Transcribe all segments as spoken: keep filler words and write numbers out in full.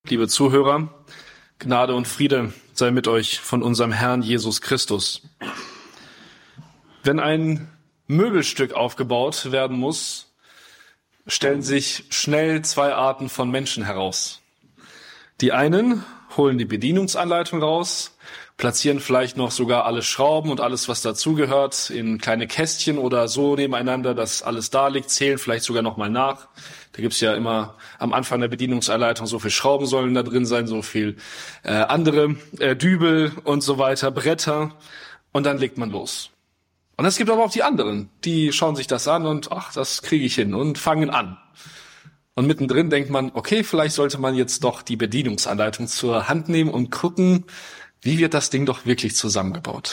liebe Zuhörer, Gnade und Friede sei mit euch von unserem Herrn Jesus Christus. Wenn ein Möbelstück aufgebaut werden muss, stellen sich schnell zwei Arten von Menschen heraus. Die einen holen die Bedienungsanleitung raus, platzieren vielleicht noch sogar alle Schrauben und alles, was dazugehört, in kleine Kästchen oder so nebeneinander, dass alles da liegt, zählen vielleicht sogar nochmal nach. Da gibt's ja immer am Anfang der Bedienungsanleitung, so viel Schrauben sollen da drin sein, so viel äh, andere äh, Dübel und so weiter, Bretter, und dann legt man los. Und es gibt aber auch die anderen, die schauen sich das an und ach, das kriege ich hin und fangen an. Und mittendrin denkt man, okay, vielleicht sollte man jetzt doch die Bedienungsanleitung zur Hand nehmen und gucken, wie wird das Ding doch wirklich zusammengebaut.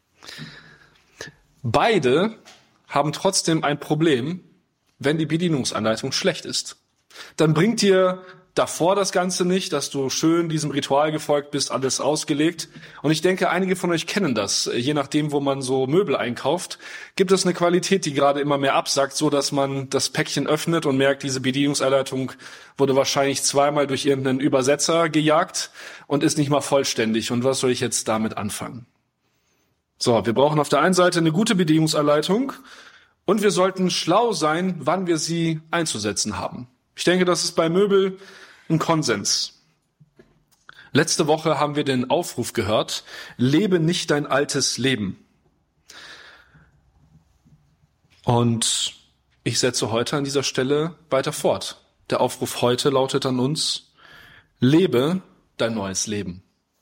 Beide haben trotzdem ein Problem, wenn die Bedienungsanleitung schlecht ist. Dann bringt dir davor das Ganze nicht, dass du schön diesem Ritual gefolgt bist, alles ausgelegt. Und ich denke, einige von euch kennen das. Je nachdem, wo man so Möbel einkauft, gibt es eine Qualität, die gerade immer mehr absackt, so dass man das Päckchen öffnet und merkt, diese Bedienungsanleitung wurde wahrscheinlich zweimal durch irgendeinen Übersetzer gejagt und ist nicht mal vollständig. Und was soll ich jetzt damit anfangen? So, wir brauchen auf der einen Seite eine gute Bedienungsanleitung und wir sollten schlau sein, wann wir sie einzusetzen haben. Ich denke, das ist bei Möbel ein Konsens. Letzte Woche haben wir den Aufruf gehört, lebe nicht dein altes Leben. Und ich setze heute an dieser Stelle weiter fort. Der Aufruf heute lautet an uns, lebe dein neues Leben.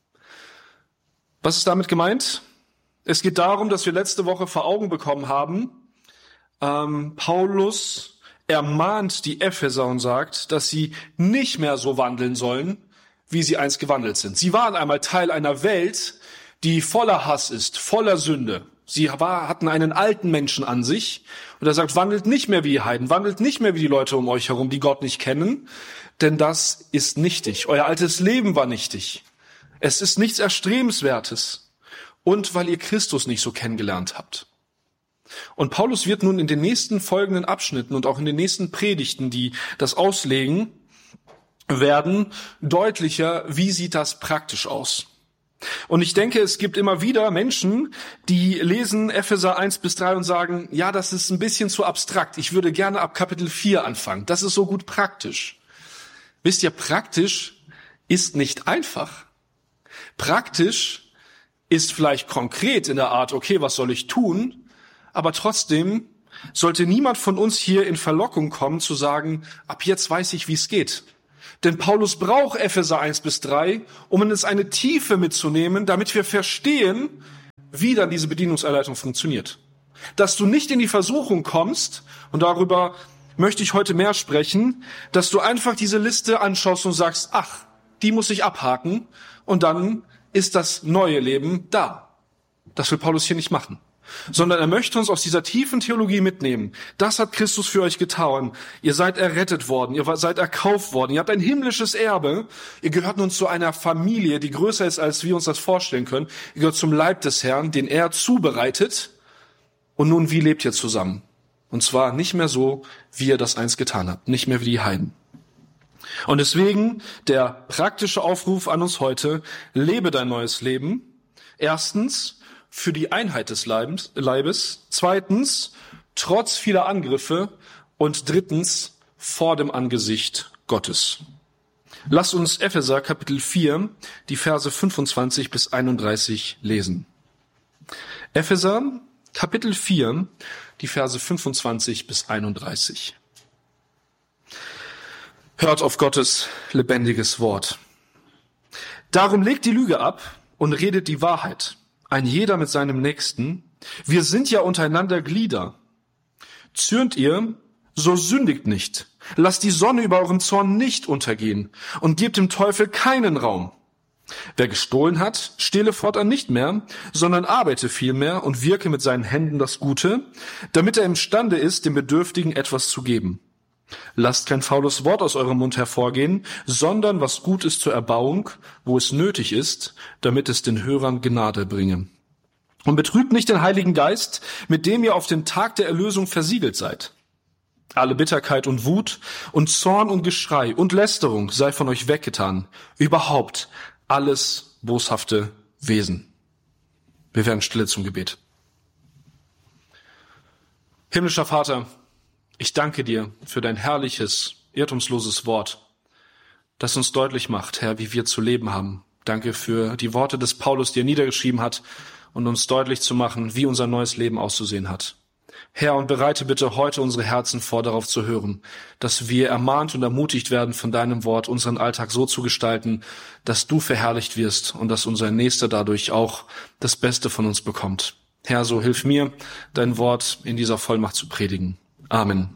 Was ist damit gemeint? Es geht darum, dass wir letzte Woche vor Augen bekommen haben, ähm, Paulus ermahnt die Epheser und sagt, dass sie nicht mehr so wandeln sollen, wie sie einst gewandelt sind. Sie waren einmal Teil einer Welt, die voller Hass ist, voller Sünde. Sie war, hatten einen alten Menschen an sich. Und er sagt, wandelt nicht mehr wie die Heiden, wandelt nicht mehr wie die Leute um euch herum, die Gott nicht kennen, denn das ist nichtig. Euer altes Leben war nichtig. Es ist nichts Erstrebenswertes. Und weil ihr Christus nicht so kennengelernt habt. Und Paulus wird nun in den nächsten folgenden Abschnitten und auch in den nächsten Predigten, die das auslegen werden, deutlicher, wie sieht das praktisch aus. Und ich denke, es gibt immer wieder Menschen, die lesen Epheser eins bis drei und sagen, ja, das ist ein bisschen zu abstrakt. Ich würde gerne ab Kapitel vier anfangen. Das ist so gut praktisch. Wisst ihr, praktisch ist nicht einfach. Praktisch ist vielleicht konkret in der Art, okay, was soll ich tun? Aber trotzdem sollte niemand von uns hier in Verlockung kommen zu sagen, ab jetzt weiß ich, wie es geht. Denn Paulus braucht Epheser eins bis drei, um uns eine Tiefe mitzunehmen, damit wir verstehen, wie dann diese Bedienungsanleitung funktioniert. Dass du nicht in die Versuchung kommst, und darüber möchte ich heute mehr sprechen, dass du einfach diese Liste anschaust und sagst, ach, die muss ich abhaken, und dann ist das neue Leben da. Das will Paulus hier nicht machen. Sondern er möchte uns aus dieser tiefen Theologie mitnehmen. Das hat Christus für euch getan. Ihr seid errettet worden, ihr seid erkauft worden, ihr habt ein himmlisches Erbe. Ihr gehört nun zu einer Familie, die größer ist, als wir uns das vorstellen können. Ihr gehört zum Leib des Herrn, den er zubereitet. Und nun, wie lebt ihr zusammen? Und zwar nicht mehr so, wie ihr das einst getan habt, nicht mehr wie die Heiden. Und deswegen der praktische Aufruf an uns heute, lebe dein neues Leben. Erstens, für die Einheit des Leibes, zweitens, trotz vieler Angriffe und drittens, vor dem Angesicht Gottes. Lasst uns Epheser Kapitel vier, die Verse fünfundzwanzig bis einunddreißig lesen. Epheser Kapitel vier, die Verse fünfundzwanzig bis einunddreißig. Hört auf Gottes lebendiges Wort. Darum legt die Lüge ab und redet die Wahrheit. Ein jeder mit seinem Nächsten. Wir sind ja untereinander Glieder. Zürnt ihr, so sündigt nicht. Lasst die Sonne über eurem Zorn nicht untergehen und gebt dem Teufel keinen Raum. Wer gestohlen hat, stehle fortan nicht mehr, sondern arbeite vielmehr und wirke mit seinen Händen das Gute, damit er imstande ist, dem Bedürftigen etwas zu geben. Lasst kein faules Wort aus eurem Mund hervorgehen, sondern was gut ist zur Erbauung, wo es nötig ist, damit es den Hörern Gnade bringe. Und betrübt nicht den Heiligen Geist, mit dem ihr auf den Tag der Erlösung versiegelt seid. Alle Bitterkeit und Wut und Zorn und Geschrei und Lästerung sei von euch weggetan. Überhaupt alles boshafte Wesen. Wir werden stille zum Gebet. Himmlischer Vater, ich danke dir für dein herrliches, irrtumsloses Wort, das uns deutlich macht, Herr, wie wir zu leben haben. Danke für die Worte des Paulus, die er niedergeschrieben hat, und uns deutlich zu machen, wie unser neues Leben auszusehen hat. Herr, und bereite bitte heute unsere Herzen vor, darauf zu hören, dass wir ermahnt und ermutigt werden von deinem Wort, unseren Alltag so zu gestalten, dass du verherrlicht wirst und dass unser Nächster dadurch auch das Beste von uns bekommt. Herr, so hilf mir, dein Wort in dieser Vollmacht zu predigen. Amen.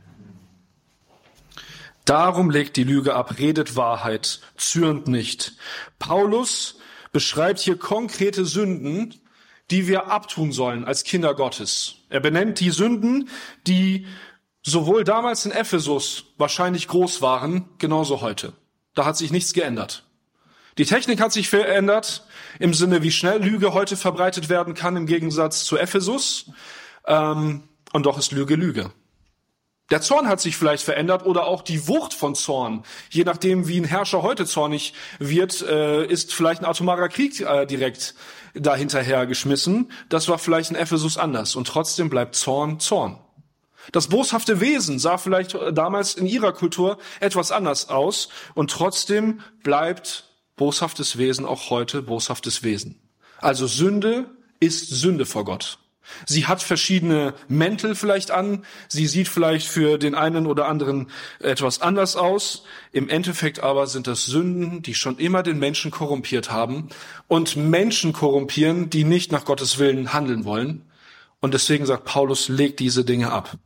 Darum legt die Lüge ab, redet Wahrheit, zürnt nicht. Paulus beschreibt hier konkrete Sünden, die wir abtun sollen als Kinder Gottes. Er benennt die Sünden, die sowohl damals in Ephesus wahrscheinlich groß waren, genauso heute. Da hat sich nichts geändert. Die Technik hat sich verändert, im Sinne, wie schnell Lüge heute verbreitet werden kann, im Gegensatz zu Ephesus. Ähm, und doch ist Lüge Lüge. Der Zorn hat sich vielleicht verändert oder auch die Wucht von Zorn. Je nachdem, wie ein Herrscher heute zornig wird, äh, ist vielleicht ein atomarer Krieg äh, direkt dahinterher geschmissen. Das war vielleicht in Ephesus anders. Und trotzdem bleibt Zorn Zorn. Das boshafte Wesen sah vielleicht damals in ihrer Kultur etwas anders aus. Und trotzdem bleibt boshaftes Wesen auch heute boshaftes Wesen. Also Sünde ist Sünde vor Gott. Sie hat verschiedene Mäntel vielleicht an. Sie sieht vielleicht für den einen oder anderen etwas anders aus. Im Endeffekt aber sind das Sünden, die schon immer den Menschen korrumpiert haben und Menschen korrumpieren, die nicht nach Gottes Willen handeln wollen. Und deswegen sagt Paulus, legt diese Dinge ab.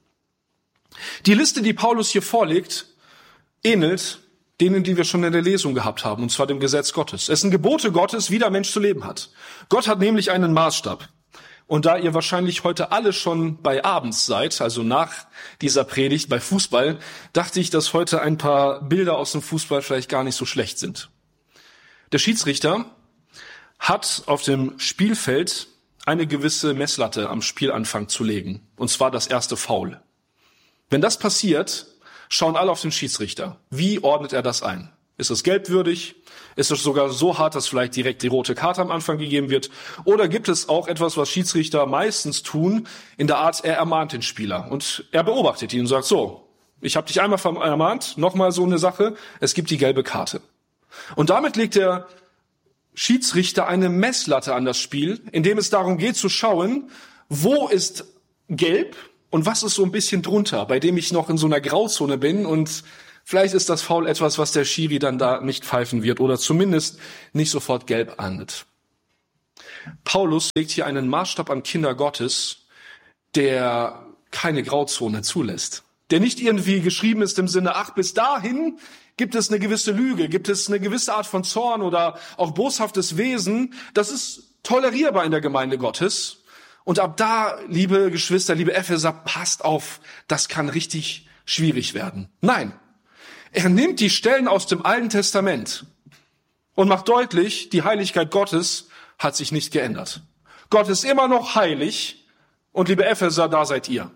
Die Liste, die Paulus hier vorlegt, ähnelt denen, die wir schon in der Lesung gehabt haben, und zwar dem Gesetz Gottes. Es sind Gebote Gottes, wie der Mensch zu leben hat. Gott hat nämlich einen Maßstab. Und da ihr wahrscheinlich heute alle schon bei abends seid, also nach dieser Predigt bei Fußball, dachte ich, dass heute ein paar Bilder aus dem Fußball vielleicht gar nicht so schlecht sind. Der Schiedsrichter hat auf dem Spielfeld eine gewisse Messlatte am Spielanfang zu legen, und zwar das erste Foul. Wenn das passiert, schauen alle auf den Schiedsrichter. Wie ordnet er das ein? Ist es gelbwürdig? Ist es sogar so hart, dass vielleicht direkt die rote Karte am Anfang gegeben wird? Oder gibt es auch etwas, was Schiedsrichter meistens tun, in der Art, er ermahnt den Spieler und er beobachtet ihn und sagt, so, ich habe dich einmal ermahnt, nochmal so eine Sache, es gibt die gelbe Karte. Und damit legt der Schiedsrichter eine Messlatte an das Spiel, in dem es darum geht zu schauen, wo ist gelb und was ist so ein bisschen drunter, bei dem ich noch in so einer Grauzone bin und vielleicht ist das Foul etwas, was der Schiri dann da nicht pfeifen wird oder zumindest nicht sofort gelb ahndet. Paulus legt hier einen Maßstab an Kinder Gottes, der keine Grauzone zulässt. Der nicht irgendwie geschrieben ist im Sinne, ach, bis dahin gibt es eine gewisse Lüge, gibt es eine gewisse Art von Zorn oder auch boshaftes Wesen. Das ist tolerierbar in der Gemeinde Gottes. Und ab da, liebe Geschwister, liebe Epheser, passt auf, das kann richtig schwierig werden. Nein. Er nimmt die Stellen aus dem Alten Testament und macht deutlich, die Heiligkeit Gottes hat sich nicht geändert. Gott ist immer noch heilig und liebe Epheser, da seid ihr.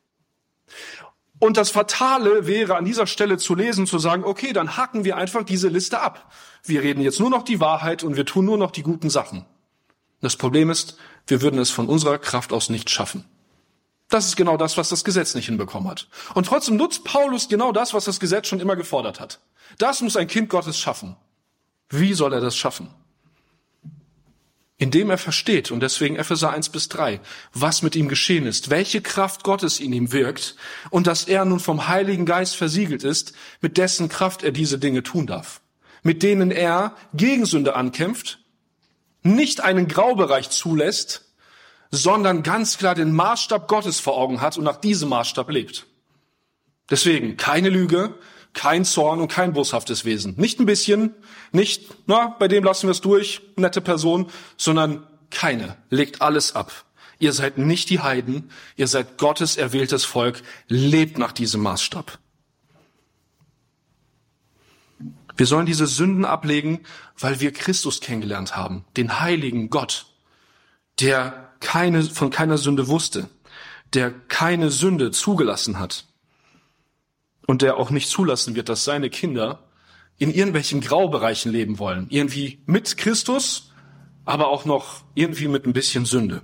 Und das Fatale wäre an dieser Stelle zu lesen, zu sagen, okay, dann hacken wir einfach diese Liste ab. Wir reden jetzt nur noch die Wahrheit und wir tun nur noch die guten Sachen. Das Problem ist, wir würden es von unserer Kraft aus nicht schaffen. Das ist genau das, was das Gesetz nicht hinbekommen hat. Und trotzdem nutzt Paulus genau das, was das Gesetz schon immer gefordert hat. Das muss ein Kind Gottes schaffen. Wie soll er das schaffen? Indem er versteht, und deswegen Epheser eins bis drei, was mit ihm geschehen ist, welche Kraft Gottes in ihm wirkt und dass er nun vom Heiligen Geist versiegelt ist, mit dessen Kraft er diese Dinge tun darf. Mit denen er gegen Sünde ankämpft, nicht einen Graubereich zulässt, sondern ganz klar den Maßstab Gottes vor Augen hat und nach diesem Maßstab lebt. Deswegen keine Lüge, kein Zorn und kein boshaftes Wesen. Nicht ein bisschen, nicht, na, bei dem lassen wir es durch, nette Person, sondern keine. Legt alles ab. Ihr seid nicht die Heiden, ihr seid Gottes erwähltes Volk, lebt nach diesem Maßstab. Wir sollen diese Sünden ablegen, weil wir Christus kennengelernt haben, den heiligen Gott, der keine, von keiner Sünde wusste, der keine Sünde zugelassen hat. und der auch nicht zulassen wird, dass seine Kinder in irgendwelchen Graubereichen leben wollen. Irgendwie mit Christus, aber auch noch irgendwie mit ein bisschen Sünde.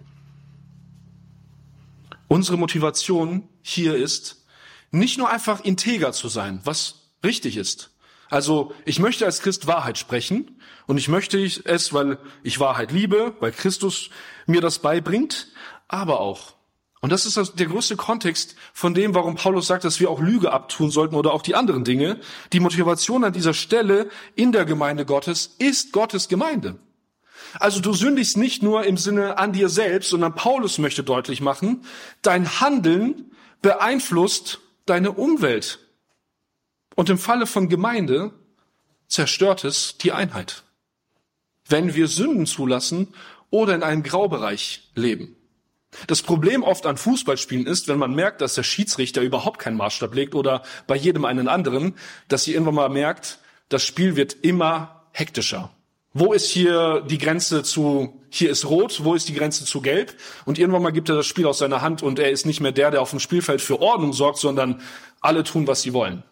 Unsere Motivation hier ist, nicht nur einfach integer zu sein, was richtig ist. Also ich möchte als Christ Wahrheit sprechen und ich möchte es, weil ich Wahrheit liebe, weil Christus mir das beibringt, aber auch, und das ist der größte Kontext von dem, warum Paulus sagt, dass wir auch Lüge abtun sollten oder auch die anderen Dinge, die Motivation an dieser Stelle in der Gemeinde Gottes ist Gottes Gemeinde. Also du sündigst nicht nur im Sinne an dir selbst, sondern Paulus möchte deutlich machen, dein Handeln beeinflusst deine Umwelt. Und im Falle von Gemeinde zerstört es die Einheit, wenn wir Sünden zulassen oder in einem Graubereich leben. Das Problem oft an Fußballspielen ist, wenn man merkt, dass der Schiedsrichter überhaupt keinen Maßstab legt oder bei jedem einen anderen, dass ihr irgendwann mal merkt, das Spiel wird immer hektischer. Wo ist hier die Grenze zu, hier ist rot, wo ist die Grenze zu gelb? Und irgendwann mal gibt er das Spiel aus seiner Hand und er ist nicht mehr der, der auf dem Spielfeld für Ordnung sorgt, sondern alle tun, was sie wollen.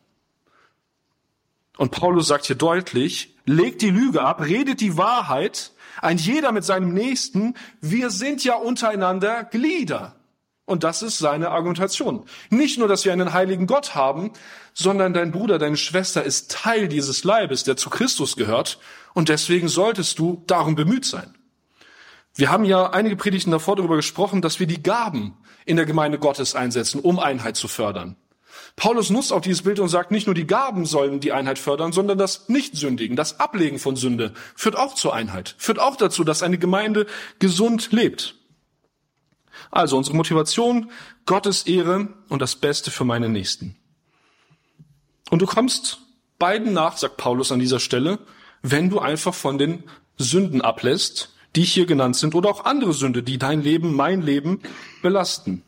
Und Paulus sagt hier deutlich, legt die Lüge ab, redet die Wahrheit, ein jeder mit seinem Nächsten, wir sind ja untereinander Glieder. Und das ist seine Argumentation. Nicht nur, dass wir einen heiligen Gott haben, sondern dein Bruder, deine Schwester ist Teil dieses Leibes, der zu Christus gehört. Und deswegen solltest du darum bemüht sein. Wir haben ja einige Predigten davor darüber gesprochen, dass wir die Gaben in der Gemeinde Gottes einsetzen, um Einheit zu fördern. Paulus nutzt auch dieses Bild und sagt, nicht nur die Gaben sollen die Einheit fördern, sondern das Nichtsündigen, das Ablegen von Sünde führt auch zur Einheit, führt auch dazu, dass eine Gemeinde gesund lebt. Also unsere Motivation, Gottes Ehre und das Beste für meine Nächsten. Und du kommst beiden nach, sagt Paulus an dieser Stelle, wenn du einfach von den Sünden ablässt, die hier genannt sind, oder auch andere Sünde, die dein Leben, mein Leben belasten.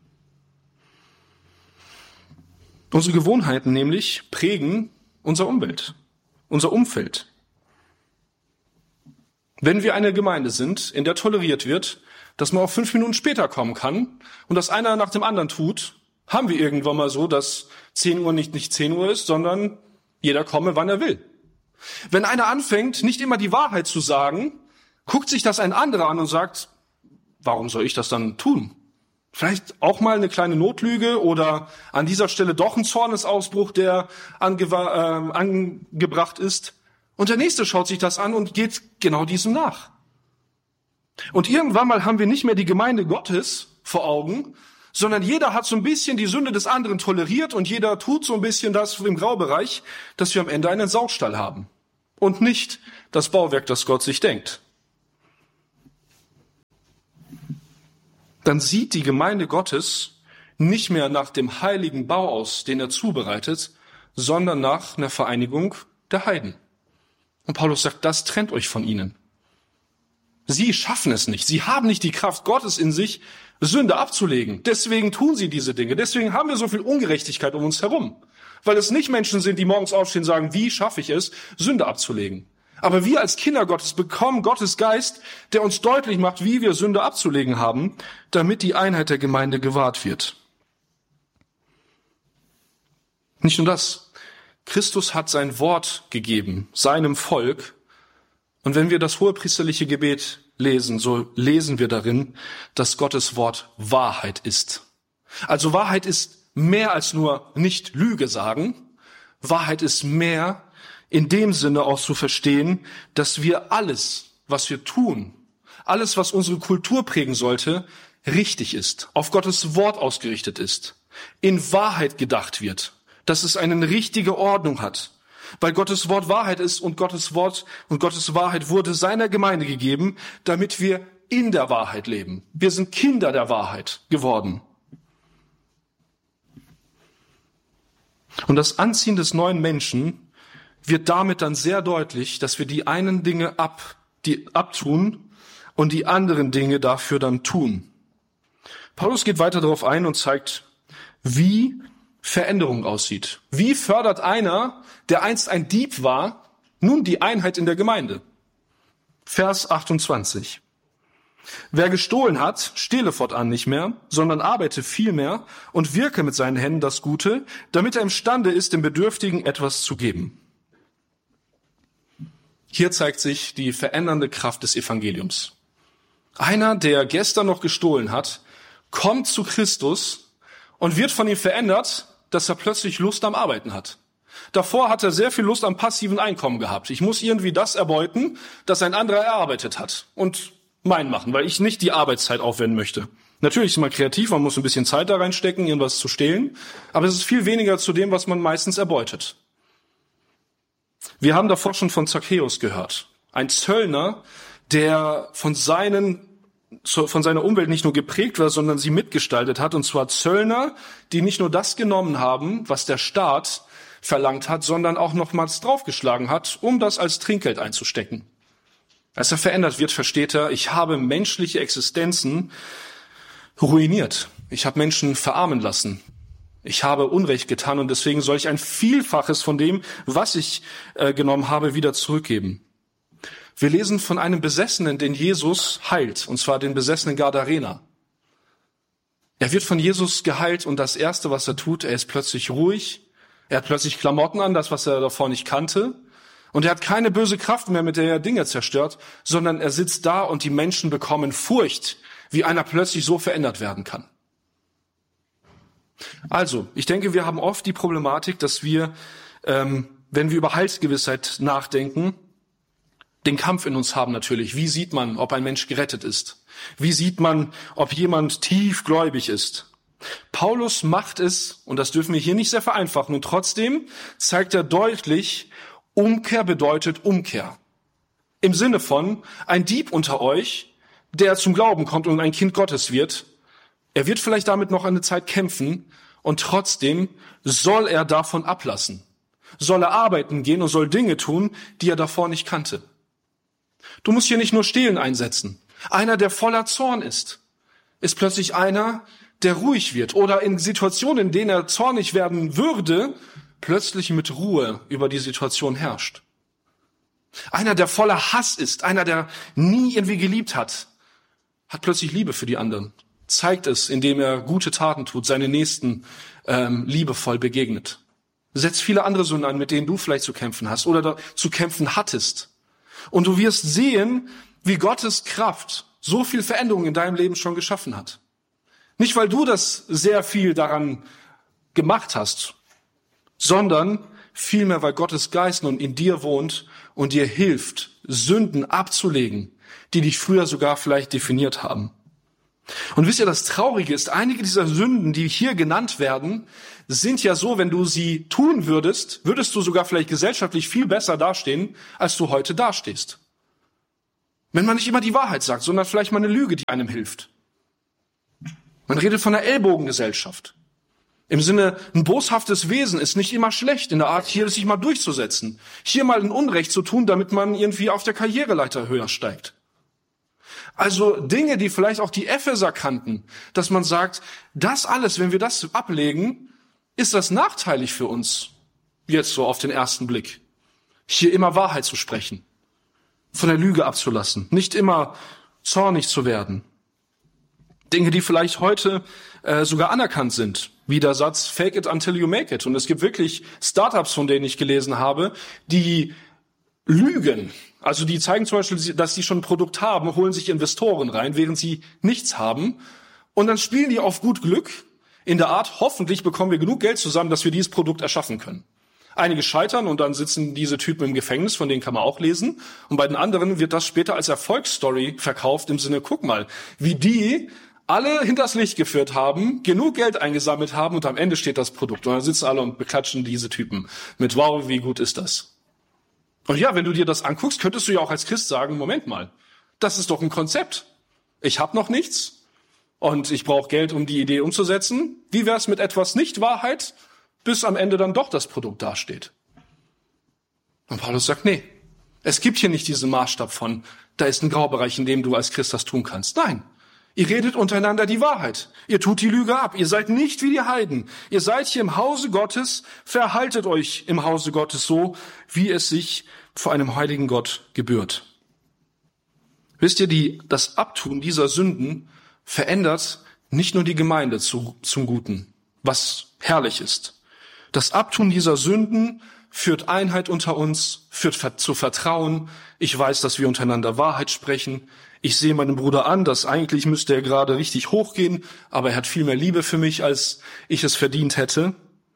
Unsere Gewohnheiten nämlich prägen unsere Umwelt, unser Umfeld. Wenn wir eine Gemeinde sind, in der toleriert wird, dass man auch fünf Minuten später kommen kann und das einer nach dem anderen tut, haben wir irgendwann mal so, dass zehn Uhr nicht, nicht zehn Uhr ist, sondern jeder komme, wann er will. Wenn einer anfängt, nicht immer die Wahrheit zu sagen, guckt sich das ein anderer an und sagt, warum soll ich das dann tun? Vielleicht auch mal eine kleine Notlüge oder an dieser Stelle doch ein Zornesausbruch, der ange- äh, angebracht ist. Und der Nächste schaut sich das an und geht genau diesem nach. Und irgendwann mal haben wir nicht mehr die Gemeinde Gottes vor Augen, sondern jeder hat so ein bisschen die Sünde des anderen toleriert und jeder tut so ein bisschen das im Graubereich, dass wir am Ende einen Saustall haben und nicht das Bauwerk, das Gott sich denkt. Dann sieht die Gemeinde Gottes nicht mehr nach dem heiligen Bau aus, den er zubereitet, sondern nach einer Vereinigung der Heiden. Und Paulus sagt, das trennt euch von ihnen. Sie schaffen es nicht. Sie haben nicht die Kraft Gottes in sich, Sünde abzulegen. Deswegen tun sie diese Dinge. Deswegen haben wir so viel Ungerechtigkeit um uns herum. Weil es nicht Menschen sind, die morgens aufstehen und sagen, wie schaffe ich es, Sünde abzulegen. Aber wir als Kinder Gottes bekommen Gottes Geist, der uns deutlich macht, wie wir Sünde abzulegen haben, damit die Einheit der Gemeinde gewahrt wird. Nicht nur das. Christus hat sein Wort gegeben, seinem Volk. Und wenn wir das hohepriesterliche Gebet lesen, so lesen wir darin, dass Gottes Wort Wahrheit ist. Also Wahrheit ist mehr als nur nicht Lüge sagen. Wahrheit ist mehr in dem Sinne auch zu verstehen, dass wir alles, was wir tun, alles, was unsere Kultur prägen sollte, richtig ist, auf Gottes Wort ausgerichtet ist, in Wahrheit gedacht wird, dass es eine richtige Ordnung hat, weil Gottes Wort Wahrheit ist und Gottes Wort und Gottes Wahrheit wurde seiner Gemeinde gegeben, damit wir in der Wahrheit leben. Wir sind Kinder der Wahrheit geworden. Und das Anziehen des neuen Menschen wird damit dann sehr deutlich, dass wir die einen Dinge ab, die abtun und die anderen Dinge dafür dann tun. Paulus geht weiter darauf ein und zeigt, wie Veränderung aussieht. Wie fördert einer, der einst ein Dieb war, nun die Einheit in der Gemeinde? Vers achtundzwanzig. Wer gestohlen hat, stehle fortan nicht mehr, sondern arbeite vielmehr und wirke mit seinen Händen das Gute, damit er imstande ist, dem Bedürftigen etwas zu geben. Hier zeigt sich die verändernde Kraft des Evangeliums. Einer, der gestern noch gestohlen hat, kommt zu Christus und wird von ihm verändert, dass er plötzlich Lust am Arbeiten hat. Davor hat er sehr viel Lust am passiven Einkommen gehabt. Ich muss irgendwie das erbeuten, das ein anderer erarbeitet hat und mein machen, weil ich nicht die Arbeitszeit aufwenden möchte. Natürlich ist man kreativ, man muss ein bisschen Zeit da reinstecken, irgendwas zu stehlen, aber es ist viel weniger zu dem, was man meistens erbeutet. Wir haben davor schon von Zachäus gehört. Ein Zöllner, der von seinen, von seiner Umwelt nicht nur geprägt war, sondern sie mitgestaltet hat. Und zwar Zöllner, die nicht nur das genommen haben, was der Staat verlangt hat, sondern auch nochmals draufgeschlagen hat, um das als Trinkgeld einzustecken. Als er verändert wird, versteht er, ich habe menschliche Existenzen ruiniert. Ich habe Menschen verarmen lassen. Ich habe Unrecht getan und deswegen soll ich ein Vielfaches von dem, was ich äh, genommen habe, wieder zurückgeben. Wir lesen von einem Besessenen, den Jesus heilt, und zwar den besessenen Gadarener. Er wird von Jesus geheilt und das Erste, was er tut, er ist plötzlich ruhig. Er hat plötzlich Klamotten an, das, was er davor nicht kannte. Und er hat keine böse Kraft mehr, mit der er Dinge zerstört, sondern er sitzt da und die Menschen bekommen Furcht, wie einer plötzlich so verändert werden kann. Also, ich denke, wir haben oft die Problematik, dass wir, ähm, wenn wir über Heilsgewissheit nachdenken, den Kampf in uns haben natürlich. Wie sieht man, ob ein Mensch gerettet ist? Wie sieht man, ob jemand tiefgläubig ist? Paulus macht es, und das dürfen wir hier nicht sehr vereinfachen, und trotzdem zeigt er deutlich, Umkehr bedeutet Umkehr. Im Sinne von, ein Dieb unter euch, der zum Glauben kommt und ein Kind Gottes wird, er wird vielleicht damit noch eine Zeit kämpfen und trotzdem soll er davon ablassen. Soll er arbeiten gehen und soll Dinge tun, die er davor nicht kannte. Du musst hier nicht nur Stehlen einsetzen. Einer, der voller Zorn ist, ist plötzlich einer, der ruhig wird oder in Situationen, in denen er zornig werden würde, plötzlich mit Ruhe über die Situation herrscht. Einer, der voller Hass ist, einer, der nie irgendwie geliebt hat, hat plötzlich Liebe für die anderen. Zeigt es, indem er gute Taten tut, seine Nächsten ähm, liebevoll begegnet. Setzt viele andere Sünden an, mit denen du vielleicht zu kämpfen hast oder da, zu kämpfen hattest. Und du wirst sehen, wie Gottes Kraft so viel Veränderung in deinem Leben schon geschaffen hat. Nicht, weil du das sehr viel daran gemacht hast, sondern vielmehr, weil Gottes Geist nun in dir wohnt und dir hilft, Sünden abzulegen, die dich früher sogar vielleicht definiert haben. Und wisst ihr, das Traurige ist, einige dieser Sünden, die hier genannt werden, sind ja so, wenn du sie tun würdest, würdest du sogar vielleicht gesellschaftlich viel besser dastehen, als du heute dastehst. Wenn man nicht immer die Wahrheit sagt, sondern vielleicht mal eine Lüge, die einem hilft. Man redet von einer Ellbogengesellschaft. Im Sinne, ein boshaftes Wesen ist nicht immer schlecht, in der Art, hier sich mal durchzusetzen. Hier mal ein Unrecht zu tun, damit man irgendwie auf der Karriereleiter höher steigt. Also Dinge, die vielleicht auch die Epheser kannten, dass man sagt, das alles, wenn wir das ablegen, ist das nachteilig für uns, jetzt so auf den ersten Blick. Hier immer Wahrheit zu sprechen, von der Lüge abzulassen, nicht immer zornig zu werden. Dinge, die vielleicht heute äh, sogar anerkannt sind, wie der Satz, fake it until you make it. Und es gibt wirklich Startups, von denen ich gelesen habe, die lügen. Also die zeigen zum Beispiel, dass sie schon ein Produkt haben, holen sich Investoren rein, während sie nichts haben. Und dann spielen die auf gut Glück in der Art, hoffentlich bekommen wir genug Geld zusammen, dass wir dieses Produkt erschaffen können. Einige scheitern und dann sitzen diese Typen im Gefängnis, von denen kann man auch lesen. Und bei den anderen wird das später als Erfolgsstory verkauft, im Sinne, guck mal, wie die alle hinters Licht geführt haben, genug Geld eingesammelt haben und am Ende steht das Produkt. Und dann sitzen alle und beklatschen diese Typen mit, wow, wie gut ist das? Und ja, wenn du dir das anguckst, könntest du ja auch als Christ sagen, Moment mal, das ist doch ein Konzept. Ich habe noch nichts und ich brauche Geld, um die Idee umzusetzen. Wie wär's mit etwas Nicht-Wahrheit, bis am Ende dann doch das Produkt dasteht? Und Paulus sagt, nee, es gibt hier nicht diesen Maßstab von, da ist ein Graubereich, in dem du als Christ das tun kannst. Nein, ihr redet untereinander die Wahrheit. Ihr tut die Lüge ab. Ihr seid nicht wie die Heiden. Ihr seid hier im Hause Gottes. Verhaltet euch im Hause Gottes so, wie es sich vor einem heiligen Gott gebührt. Wisst ihr, die, das Abtun dieser Sünden verändert nicht nur die Gemeinde zu, zum Guten, was herrlich ist. Das Abtun dieser Sünden führt Einheit unter uns, führt zu Vertrauen. Ich weiß, dass wir untereinander Wahrheit sprechen. Ich sehe meinen Bruder an, dass eigentlich müsste er gerade richtig hochgehen, aber er hat viel mehr Liebe für mich, als ich es verdient hätte.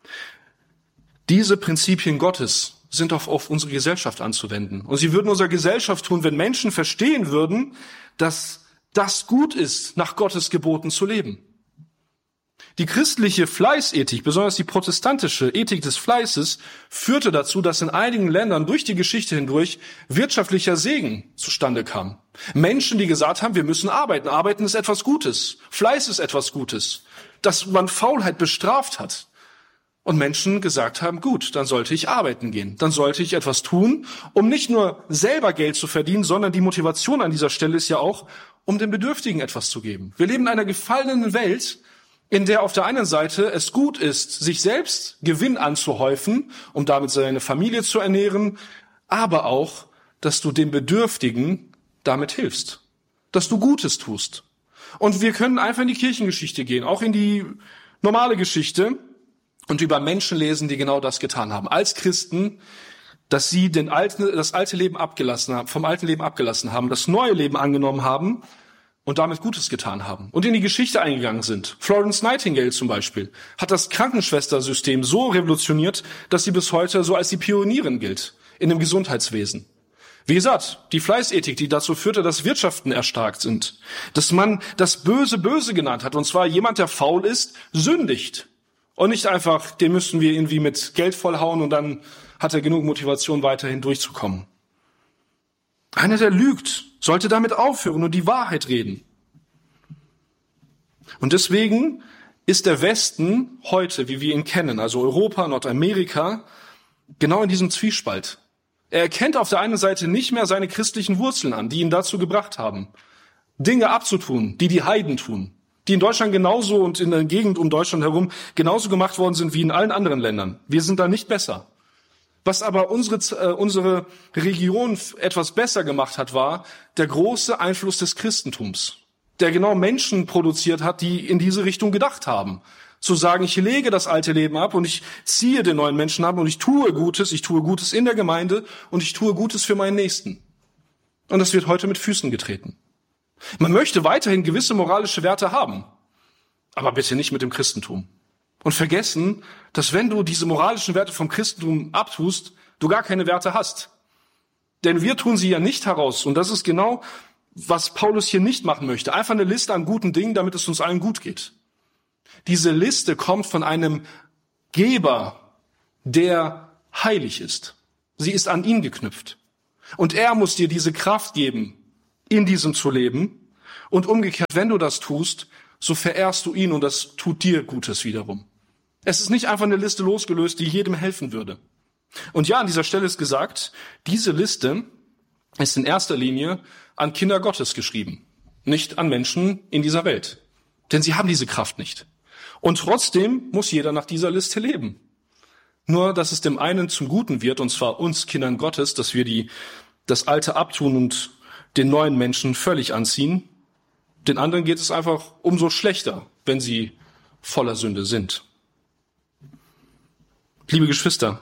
Diese Prinzipien Gottes sind auch auf unsere Gesellschaft anzuwenden. Und sie würden unserer Gesellschaft tun, wenn Menschen verstehen würden, dass das gut ist, nach Gottes Geboten zu leben. Die christliche Fleißethik, besonders die protestantische Ethik des Fleißes, führte dazu, dass in einigen Ländern durch die Geschichte hindurch wirtschaftlicher Segen zustande kam. Menschen, die gesagt haben, wir müssen arbeiten. Arbeiten ist etwas Gutes. Fleiß ist etwas Gutes. Dass man Faulheit bestraft hat. Und Menschen gesagt haben, gut, dann sollte ich arbeiten gehen. Dann sollte ich etwas tun, um nicht nur selber Geld zu verdienen, sondern die Motivation an dieser Stelle ist ja auch, um den Bedürftigen etwas zu geben. Wir leben in einer gefallenen Welt, in der auf der einen Seite es gut ist, sich selbst Gewinn anzuhäufen, um damit seine Familie zu ernähren, aber auch, dass du den Bedürftigen damit hilfst, dass du Gutes tust. Und wir können einfach in die Kirchengeschichte gehen, auch in die normale Geschichte und über Menschen lesen, die genau das getan haben. Als Christen, dass sie den alten, das alte Leben abgelassen haben, vom alten Leben abgelassen haben, das neue Leben angenommen haben, und damit Gutes getan haben und in die Geschichte eingegangen sind. Florence Nightingale zum Beispiel hat das Krankenschwestersystem so revolutioniert, dass sie bis heute so als die Pionierin gilt in dem Gesundheitswesen. Wie gesagt, die Fleißethik, die dazu führte, dass Wirtschaften erstarkt sind, dass man das Böse böse genannt hat, und zwar jemand, der faul ist, sündigt. Und nicht einfach, den müssten wir irgendwie mit Geld vollhauen und dann hat er genug Motivation, weiterhin durchzukommen. Einer, der lügt, sollte damit aufhören und die Wahrheit reden. Und deswegen ist der Westen heute, wie wir ihn kennen, also Europa, Nordamerika, genau in diesem Zwiespalt. Er erkennt auf der einen Seite nicht mehr seine christlichen Wurzeln an, die ihn dazu gebracht haben, Dinge abzutun, die die Heiden tun, die in Deutschland genauso und in der Gegend um Deutschland herum genauso gemacht worden sind wie in allen anderen Ländern. Wir sind da nicht besser. Was aber unsere, äh, unsere Region etwas besser gemacht hat, war der große Einfluss des Christentums, der genau Menschen produziert hat, die in diese Richtung gedacht haben. Zu sagen, ich lege das alte Leben ab und ich ziehe den neuen Menschen ab und ich tue Gutes, ich tue Gutes in der Gemeinde und ich tue Gutes für meinen Nächsten. Und das wird heute mit Füßen getreten. Man möchte weiterhin gewisse moralische Werte haben, aber bitte nicht mit dem Christentum. Und vergessen, dass wenn du diese moralischen Werte vom Christentum abtust, du gar keine Werte hast. Denn wir tun sie ja nicht heraus. Und das ist genau, was Paulus hier nicht machen möchte. Einfach eine Liste an guten Dingen, damit es uns allen gut geht. Diese Liste kommt von einem Geber, der heilig ist. Sie ist an ihn geknüpft. Und er muss dir diese Kraft geben, in diesem zu leben. Und umgekehrt, wenn du das tust, so verehrst du ihn und das tut dir Gutes wiederum. Es ist nicht einfach eine Liste losgelöst, die jedem helfen würde. Und ja, an dieser Stelle ist gesagt, diese Liste ist in erster Linie an Kinder Gottes geschrieben, nicht an Menschen in dieser Welt. Denn sie haben diese Kraft nicht. Und trotzdem muss jeder nach dieser Liste leben. Nur, dass es dem einen zum Guten wird, und zwar uns Kindern Gottes, dass wir die, das Alte abtun und den neuen Menschen völlig anziehen. Den anderen geht es einfach umso schlechter, wenn sie voller Sünde sind. Liebe Geschwister,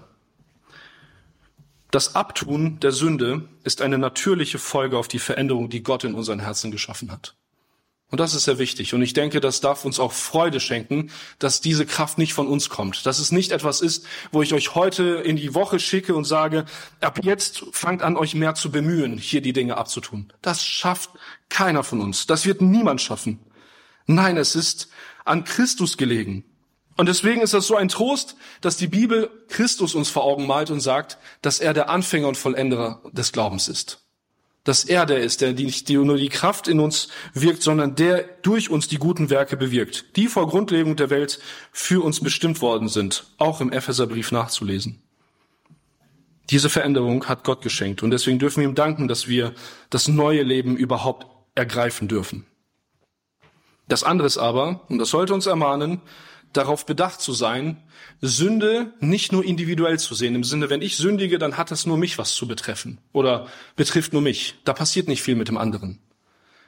das Abtun der Sünde ist eine natürliche Folge auf die Veränderung, die Gott in unseren Herzen geschaffen hat. Und das ist sehr wichtig. Und ich denke, das darf uns auch Freude schenken, dass diese Kraft nicht von uns kommt. Dass es nicht etwas ist, wo ich euch heute in die Woche schicke und sage, ab jetzt fangt an, euch mehr zu bemühen, hier die Dinge abzutun. Das schafft keiner von uns. Das wird niemand schaffen. Nein, es ist an Christus gelegen. Und deswegen ist das so ein Trost, dass die Bibel Christus uns vor Augen malt und sagt, dass er der Anfänger und Vollender des Glaubens ist. Dass er der ist, der nicht nur die Kraft in uns wirkt, sondern der durch uns die guten Werke bewirkt, die vor Grundlegung der Welt für uns bestimmt worden sind, auch im Epheserbrief nachzulesen. Diese Veränderung hat Gott geschenkt und deswegen dürfen wir ihm danken, dass wir das neue Leben überhaupt ergreifen dürfen. Das andere ist aber, und das sollte uns ermahnen, darauf bedacht zu sein, Sünde nicht nur individuell zu sehen. Im Sinne, wenn ich sündige, dann hat das nur mich was zu betreffen oder betrifft nur mich. Da passiert nicht viel mit dem anderen.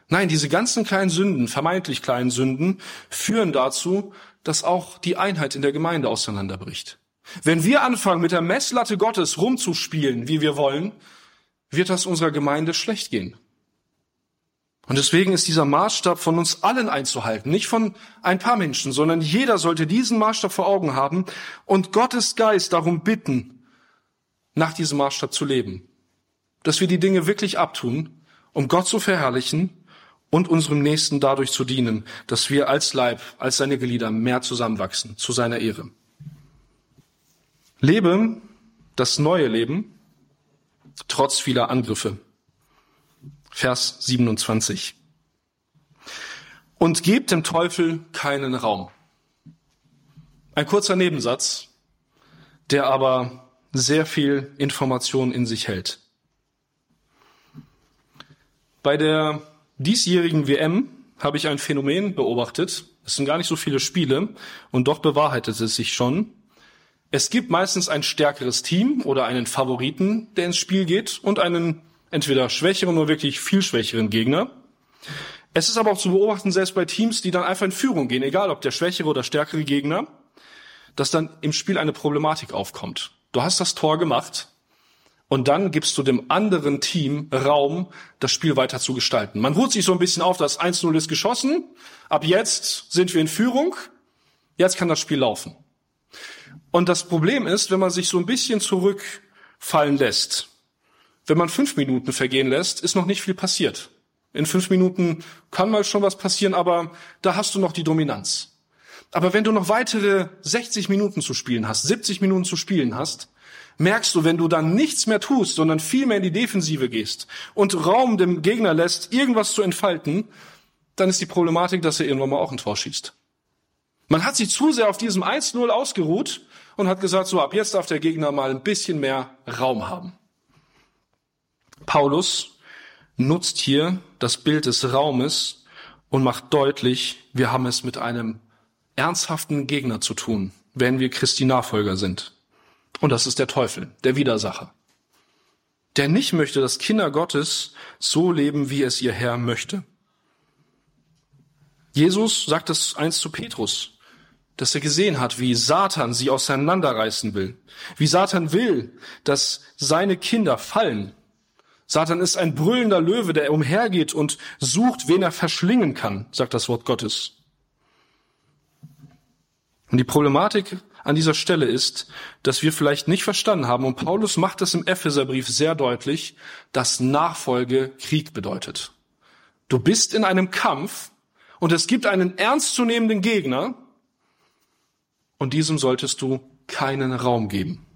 Nein, diese ganzen kleinen Sünden, vermeintlich kleinen Sünden, führen dazu, dass auch die Einheit in der Gemeinde auseinanderbricht. Wenn wir anfangen, mit der Messlatte Gottes rumzuspielen, wie wir wollen, wird das unserer Gemeinde schlecht gehen. Und deswegen ist dieser Maßstab von uns allen einzuhalten, nicht von ein paar Menschen, sondern jeder sollte diesen Maßstab vor Augen haben und Gottes Geist darum bitten, nach diesem Maßstab zu leben. Dass wir die Dinge wirklich abtun, um Gott zu verherrlichen und unserem Nächsten dadurch zu dienen, dass wir als Leib, als seine Glieder mehr zusammenwachsen, zu seiner Ehre. Lebe das neue Leben, trotz vieler Angriffe. Vers siebenundzwanzig. Und gebt dem Teufel keinen Raum. Ein kurzer Nebensatz, der aber sehr viel Information in sich hält. Bei der diesjährigen W M habe ich ein Phänomen beobachtet. Es sind gar nicht so viele Spiele und doch bewahrheitet es sich schon. Es gibt meistens ein stärkeres Team oder einen Favoriten, der ins Spiel geht und einen entweder schwächeren oder wirklich viel schwächeren Gegner. Es ist aber auch zu beobachten, selbst bei Teams, die dann einfach in Führung gehen, egal ob der schwächere oder stärkere Gegner, dass dann im Spiel eine Problematik aufkommt. Du hast das Tor gemacht und dann gibst du dem anderen Team Raum, das Spiel weiter zu gestalten. Man ruht sich so ein bisschen auf, das eins null ist geschossen, ab jetzt sind wir in Führung, jetzt kann das Spiel laufen. Und das Problem ist, wenn man sich so ein bisschen zurückfallen lässt, wenn man fünf Minuten vergehen lässt, ist noch nicht viel passiert. In fünf Minuten kann mal schon was passieren, aber da hast du noch die Dominanz. Aber wenn du noch weitere sechzig Minuten zu spielen hast, siebzig Minuten zu spielen hast, merkst du, wenn du dann nichts mehr tust, sondern viel mehr in die Defensive gehst und Raum dem Gegner lässt, irgendwas zu entfalten, dann ist die Problematik, dass er irgendwann mal auch ein Tor schießt. Man hat sich zu sehr auf diesem eins null ausgeruht und hat gesagt, so ab jetzt darf der Gegner mal ein bisschen mehr Raum haben. Paulus nutzt hier das Bild des Raumes und macht deutlich, wir haben es mit einem ernsthaften Gegner zu tun, wenn wir Christi Nachfolger sind. Und das ist der Teufel, der Widersacher, der nicht möchte, dass Kinder Gottes so leben, wie es ihr Herr möchte. Jesus sagt es einst zu Petrus, dass er gesehen hat, wie Satan sie auseinanderreißen will, wie Satan will, dass seine Kinder fallen. Satan ist ein brüllender Löwe, der umhergeht und sucht, wen er verschlingen kann, sagt das Wort Gottes. Und die Problematik an dieser Stelle ist, dass wir vielleicht nicht verstanden haben, und Paulus macht es im Epheserbrief sehr deutlich, dass Nachfolge Krieg bedeutet. Du bist in einem Kampf und es gibt einen ernstzunehmenden Gegner und diesem solltest du keinen Raum geben.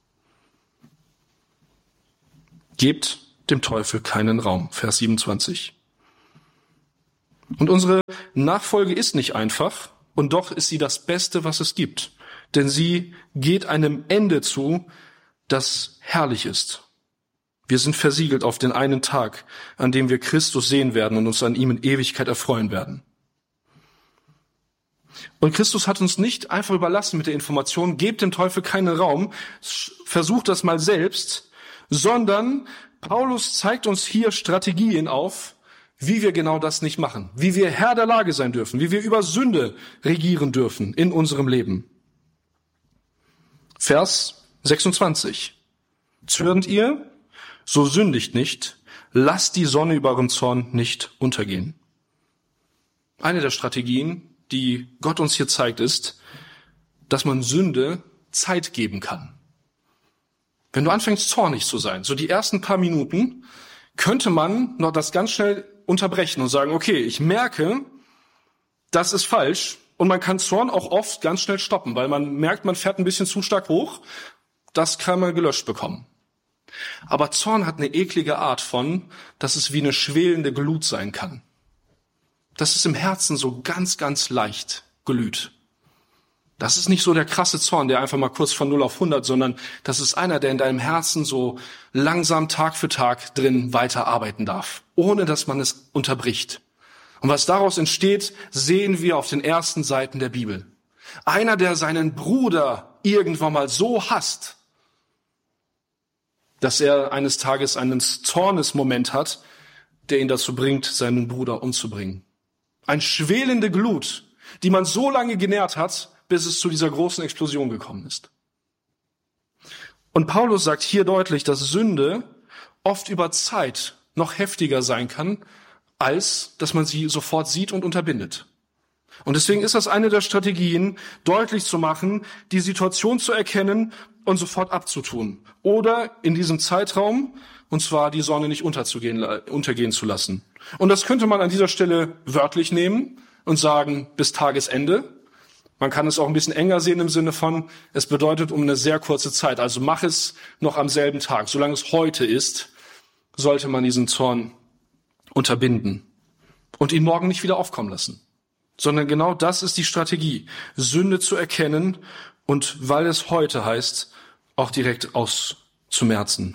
Gebt dem Teufel keinen Raum. Vers siebenundzwanzig. Und unsere Nachfolge ist nicht einfach, und doch ist sie das Beste, was es gibt. Denn sie geht einem Ende zu, das herrlich ist. Wir sind versiegelt auf den einen Tag, an dem wir Christus sehen werden und uns an ihm in Ewigkeit erfreuen werden. Und Christus hat uns nicht einfach überlassen mit der Information, gebt dem Teufel keinen Raum, versucht das mal selbst, sondern Paulus zeigt uns hier Strategien auf, wie wir genau das nicht machen, wie wir Herr der Lage sein dürfen, wie wir über Sünde regieren dürfen in unserem Leben. Vers sechsundzwanzig. Zürnt ihr, so sündigt nicht, lasst die Sonne über eurem Zorn nicht untergehen. Eine der Strategien, die Gott uns hier zeigt, ist, dass man Sünde Zeit geben kann. Wenn du anfängst, zornig zu sein, so die ersten paar Minuten, könnte man noch das ganz schnell unterbrechen und sagen, okay, ich merke, das ist falsch, und man kann Zorn auch oft ganz schnell stoppen, weil man merkt, man fährt ein bisschen zu stark hoch, das kann man gelöscht bekommen. Aber Zorn hat eine eklige Art von, dass es wie eine schwelende Glut sein kann. Das ist im Herzen so ganz, ganz leicht glüht. Das ist nicht so der krasse Zorn, der einfach mal kurz von null auf hundert, sondern das ist einer, der in deinem Herzen so langsam Tag für Tag drin weiterarbeiten darf, ohne dass man es unterbricht. Und was daraus entsteht, sehen wir auf den ersten Seiten der Bibel. Einer, der seinen Bruder irgendwann mal so hasst, dass er eines Tages einen Zornesmoment hat, der ihn dazu bringt, seinen Bruder umzubringen. Eine schwelende Glut, die man so lange genährt hat, bis es zu dieser großen Explosion gekommen ist. Und Paulus sagt hier deutlich, dass Sünde oft über Zeit noch heftiger sein kann, als dass man sie sofort sieht und unterbindet. Und deswegen ist das eine der Strategien, deutlich zu machen, die Situation zu erkennen und sofort abzutun. Oder in diesem Zeitraum, und zwar die Sonne nicht unterzugehen, untergehen zu lassen. Und das könnte man an dieser Stelle wörtlich nehmen und sagen, bis Tagesende. Man kann es auch ein bisschen enger sehen im Sinne von, es bedeutet um eine sehr kurze Zeit. Also mach es noch am selben Tag. Solange es heute ist, sollte man diesen Zorn unterbinden und ihn morgen nicht wieder aufkommen lassen. Sondern genau das ist die Strategie, Sünde zu erkennen und, weil es heute heißt, auch direkt auszumerzen.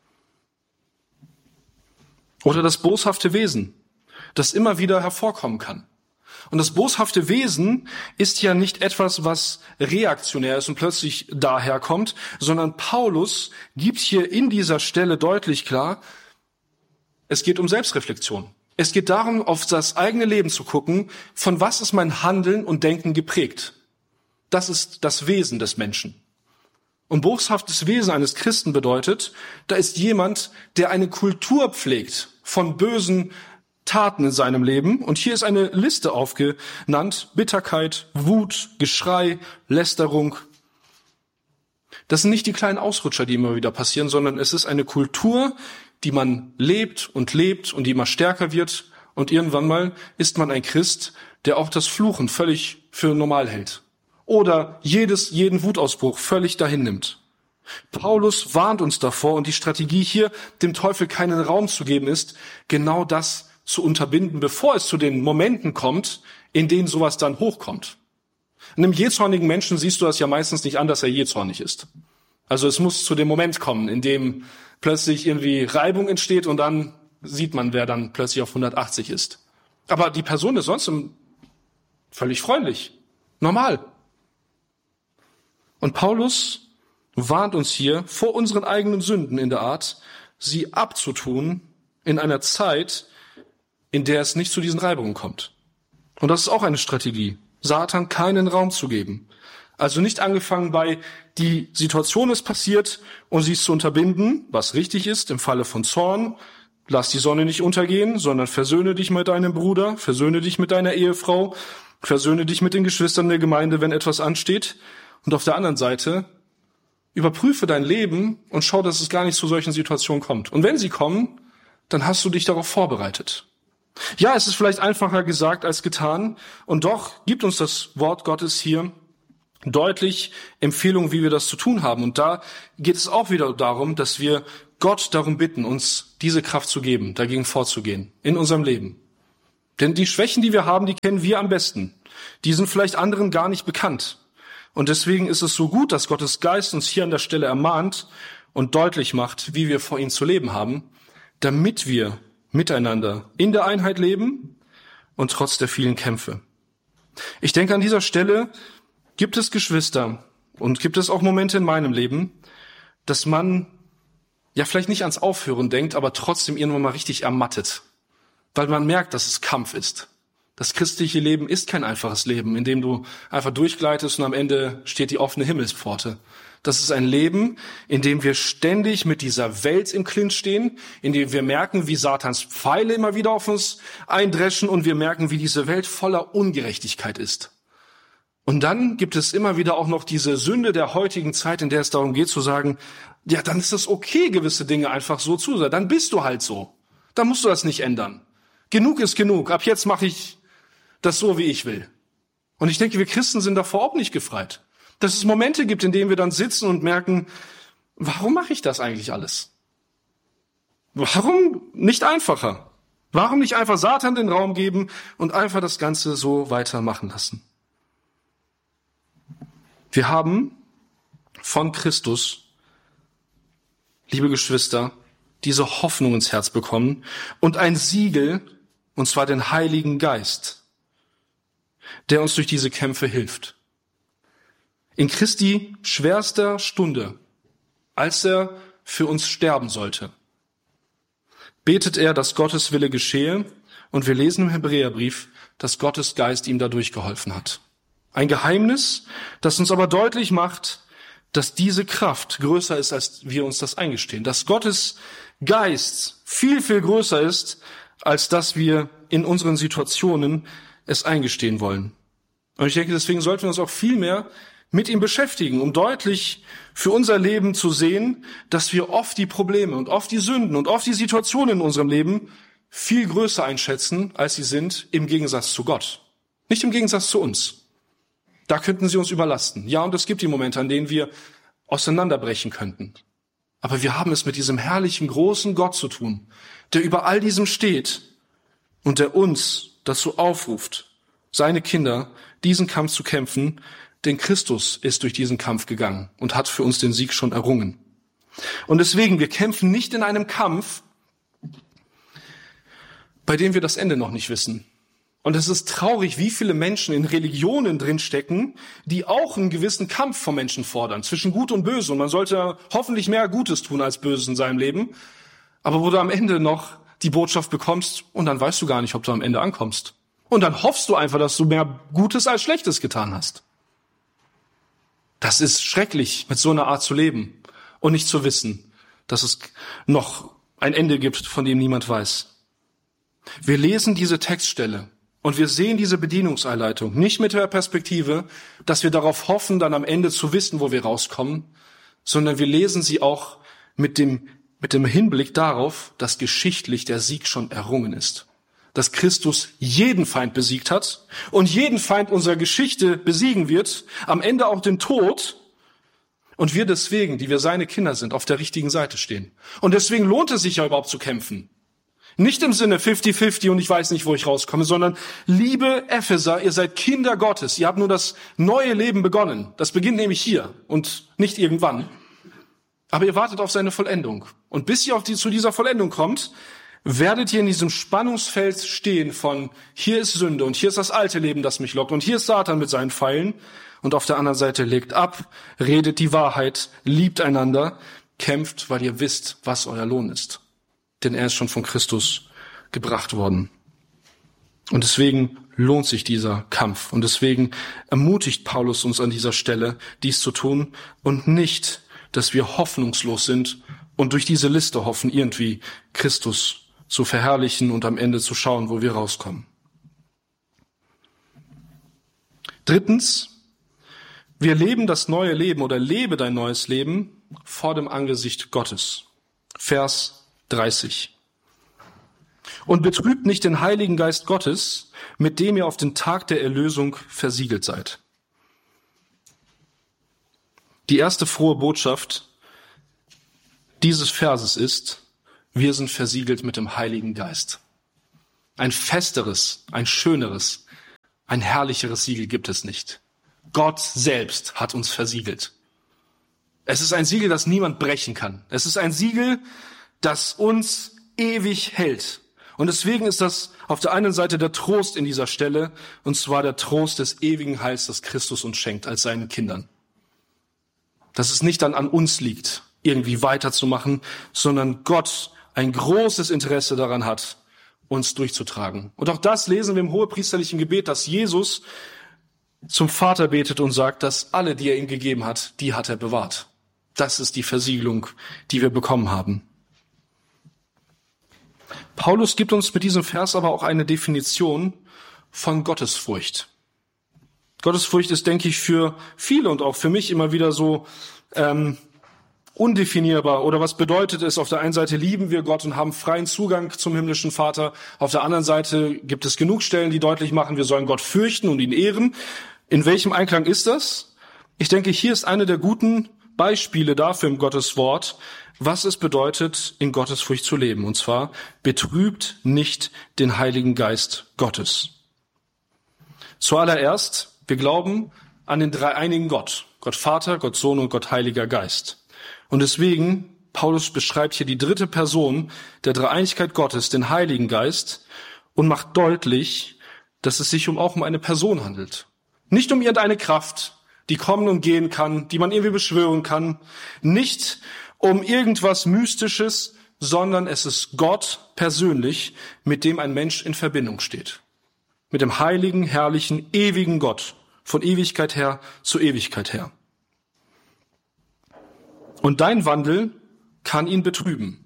Oder das boshafte Wesen, das immer wieder hervorkommen kann. Und das boshafte Wesen ist ja nicht etwas, was reaktionär ist und plötzlich daherkommt, sondern Paulus gibt hier in dieser Stelle deutlich klar, es geht um Selbstreflexion. Es geht darum, auf das eigene Leben zu gucken, von was ist mein Handeln und Denken geprägt. Das ist das Wesen des Menschen. Und boshaftes Wesen eines Christen bedeutet, da ist jemand, der eine Kultur pflegt von bösen Taten in seinem Leben. Und hier ist eine Liste aufgenannt: Bitterkeit, Wut, Geschrei, Lästerung. Das sind nicht die kleinen Ausrutscher, die immer wieder passieren, sondern es ist eine Kultur, die man lebt und lebt und die immer stärker wird. Und irgendwann mal ist man ein Christ, der auch das Fluchen völlig für normal hält. Oder jedes, jeden Wutausbruch völlig dahin nimmt. Paulus warnt uns davor, und die Strategie hier, dem Teufel keinen Raum zu geben, ist, genau das zu unterbinden, bevor es zu den Momenten kommt, in denen sowas dann hochkommt. Einem jähzornigen Menschen siehst du das ja meistens nicht an, dass er jähzornig ist. Also es muss zu dem Moment kommen, in dem plötzlich irgendwie Reibung entsteht und dann sieht man, wer dann plötzlich auf hundertachtzig ist. Aber die Person ist sonst völlig freundlich, normal. Und Paulus warnt uns hier vor unseren eigenen Sünden in der Art, sie abzutun in einer Zeit, in der es nicht zu diesen Reibungen kommt. Und das ist auch eine Strategie, Satan keinen Raum zu geben. Also nicht angefangen bei, die Situation ist passiert und sie ist zu unterbinden, was richtig ist im Falle von Zorn. Lass die Sonne nicht untergehen, sondern versöhne dich mit deinem Bruder, versöhne dich mit deiner Ehefrau, versöhne dich mit den Geschwistern der Gemeinde, wenn etwas ansteht. Und auf der anderen Seite, überprüfe dein Leben und schau, dass es gar nicht zu solchen Situationen kommt. Und wenn sie kommen, dann hast du dich darauf vorbereitet. Ja, es ist vielleicht einfacher gesagt als getan. Und doch gibt uns das Wort Gottes hier deutlich Empfehlungen, wie wir das zu tun haben. Und da geht es auch wieder darum, dass wir Gott darum bitten, uns diese Kraft zu geben, dagegen vorzugehen, in unserem Leben. Denn die Schwächen, die wir haben, die kennen wir am besten. Die sind vielleicht anderen gar nicht bekannt. Und deswegen ist es so gut, dass Gottes Geist uns hier an der Stelle ermahnt und deutlich macht, wie wir vor ihm zu leben haben, damit wir miteinander in der Einheit leben und trotz der vielen Kämpfe. Ich denke, an dieser Stelle gibt es Geschwister und gibt es auch Momente in meinem Leben, dass man ja vielleicht nicht ans Aufhören denkt, aber trotzdem irgendwann mal richtig ermattet, weil man merkt, dass es Kampf ist. Das christliche Leben ist kein einfaches Leben, in dem du einfach durchgleitest und am Ende steht die offene Himmelspforte. Das ist ein Leben, in dem wir ständig mit dieser Welt im Clinch stehen, in dem wir merken, wie Satans Pfeile immer wieder auf uns eindreschen und wir merken, wie diese Welt voller Ungerechtigkeit ist. Und dann gibt es immer wieder auch noch diese Sünde der heutigen Zeit, in der es darum geht zu sagen, ja, dann ist es okay, gewisse Dinge einfach so zu sein. Dann bist du halt so. Dann musst du das nicht ändern. Genug ist genug. Ab jetzt mache ich das so, wie ich will. Und ich denke, wir Christen sind davor auch nicht gefreit. Dass es Momente gibt, in denen wir dann sitzen und merken, warum mache ich das eigentlich alles? Warum nicht einfacher? Warum nicht einfach Satan den Raum geben und einfach das Ganze so weitermachen lassen? Wir haben von Christus, liebe Geschwister, diese Hoffnung ins Herz bekommen und ein Siegel, und zwar den Heiligen Geist, der uns durch diese Kämpfe hilft. In Christi schwerster Stunde, als er für uns sterben sollte, betet er, dass Gottes Wille geschehe, und wir lesen im Hebräerbrief, dass Gottes Geist ihm dadurch geholfen hat. Ein Geheimnis, das uns aber deutlich macht, dass diese Kraft größer ist, als wir uns das eingestehen. Dass Gottes Geist viel, viel größer ist, als dass wir in unseren Situationen es eingestehen wollen. Und ich denke, deswegen sollten wir uns auch viel mehr mit ihm beschäftigen, um deutlich für unser Leben zu sehen, dass wir oft die Probleme und oft die Sünden und oft die Situationen in unserem Leben viel größer einschätzen, als sie sind, im Gegensatz zu Gott. Nicht im Gegensatz zu uns. Da könnten sie uns überlasten. Ja, und es gibt die Momente, an denen wir auseinanderbrechen könnten. Aber wir haben es mit diesem herrlichen, großen Gott zu tun, der über all diesem steht und der uns dazu aufruft, seine Kinder, diesen Kampf zu kämpfen, denn Christus ist durch diesen Kampf gegangen und hat für uns den Sieg schon errungen. Und deswegen, wir kämpfen nicht in einem Kampf, bei dem wir das Ende noch nicht wissen. Und es ist traurig, wie viele Menschen in Religionen drinstecken, die auch einen gewissen Kampf vom Menschen fordern, zwischen Gut und Böse. Und man sollte hoffentlich mehr Gutes tun als Böses in seinem Leben. Aber wo du am Ende noch die Botschaft bekommst und dann weißt du gar nicht, ob du am Ende ankommst. Und dann hoffst du einfach, dass du mehr Gutes als Schlechtes getan hast. Das ist schrecklich, mit so einer Art zu leben und nicht zu wissen, dass es noch ein Ende gibt, von dem niemand weiß. Wir lesen diese Textstelle und wir sehen diese Bedienungseinleitung nicht mit der Perspektive, dass wir darauf hoffen, dann am Ende zu wissen, wo wir rauskommen, sondern wir lesen sie auch mit dem, mit dem Hinblick darauf, dass geschichtlich der Sieg schon errungen ist. Dass Christus jeden Feind besiegt hat und jeden Feind unserer Geschichte besiegen wird, am Ende auch den Tod, und wir deswegen, die wir seine Kinder sind, auf der richtigen Seite stehen. Und deswegen lohnt es sich ja überhaupt zu kämpfen. Nicht im Sinne fifty fifty und ich weiß nicht, wo ich rauskomme, sondern liebe Epheser, ihr seid Kinder Gottes. Ihr habt nur das neue Leben begonnen. Das beginnt nämlich hier und nicht irgendwann. Aber ihr wartet auf seine Vollendung. Und bis ihr auf die, zu dieser Vollendung kommt, werdet ihr in diesem Spannungsfeld stehen von hier ist Sünde und hier ist das alte Leben, das mich lockt und hier ist Satan mit seinen Pfeilen und auf der anderen Seite legt ab, redet die Wahrheit, liebt einander, kämpft, weil ihr wisst, was euer Lohn ist. Denn er ist schon von Christus gebracht worden. Und deswegen lohnt sich dieser Kampf. Und deswegen ermutigt Paulus uns an dieser Stelle, dies zu tun und nicht, dass wir hoffnungslos sind und durch diese Liste hoffen, irgendwie Christus zu verherrlichen und am Ende zu schauen, wo wir rauskommen. Drittens, wir leben das neue Leben oder lebe dein neues Leben vor dem Angesicht Gottes. Vers dreißig. Und betrübt nicht den Heiligen Geist Gottes, mit dem ihr auf den Tag der Erlösung versiegelt seid. Die erste frohe Botschaft dieses Verses ist, wir sind versiegelt mit dem Heiligen Geist. Ein festeres, ein schöneres, ein herrlicheres Siegel gibt es nicht. Gott selbst hat uns versiegelt. Es ist ein Siegel, das niemand brechen kann. Es ist ein Siegel, das uns ewig hält. Und deswegen ist das auf der einen Seite der Trost in dieser Stelle, und zwar der Trost des ewigen Heils, das Christus uns schenkt als seinen Kindern. Dass es nicht dann an uns liegt, irgendwie weiterzumachen, sondern Gott ein großes Interesse daran hat, uns durchzutragen. Und auch das lesen wir im hohepriesterlichen Gebet, dass Jesus zum Vater betet und sagt, dass alle, die er ihm gegeben hat, die hat er bewahrt. Das ist die Versiegelung, die wir bekommen haben. Paulus gibt uns mit diesem Vers aber auch eine Definition von Gottesfurcht. Gottesfurcht ist, denke ich, für viele und auch für mich immer wieder so ähm, undefinierbar. Oder was bedeutet es? Auf der einen Seite lieben wir Gott und haben freien Zugang zum himmlischen Vater. Auf der anderen Seite gibt es genug Stellen, die deutlich machen, wir sollen Gott fürchten und ihn ehren. In welchem Einklang ist das? Ich denke, hier ist eine der guten Beispiele dafür im Gottes Wort, was es bedeutet, in Gottesfurcht zu leben. Und zwar, betrübt nicht den Heiligen Geist Gottes. Zuallererst, wir glauben an den dreieinigen Gott. Gott Vater, Gott Sohn und Gott Heiliger Geist. Und deswegen, Paulus beschreibt hier die dritte Person der Dreieinigkeit Gottes, den Heiligen Geist, und macht deutlich, dass es sich um auch um eine Person handelt. Nicht um irgendeine Kraft, die kommen und gehen kann, die man irgendwie beschwören kann. Nicht um irgendwas Mystisches, sondern es ist Gott persönlich, mit dem ein Mensch in Verbindung steht. Mit dem heiligen, herrlichen, ewigen Gott, von Ewigkeit her zu Ewigkeit her. Und dein Wandel kann ihn betrüben.